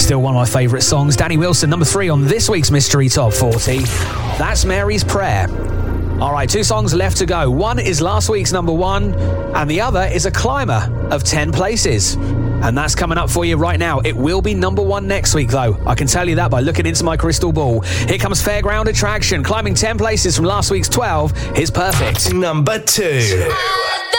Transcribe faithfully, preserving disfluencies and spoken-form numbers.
Still one of my favourite songs. Danny Wilson, number three on this week's Mystery Top forty. That's Mary's Prayer. All right, two songs left to go. One is last week's number one, and the other is a climber of ten places. And that's coming up for you right now. It will be number one next week, though. I can tell you that by looking into my crystal ball. Here comes Fairground Attraction, climbing ten places from last week's twelve. Here's Perfect. Number two.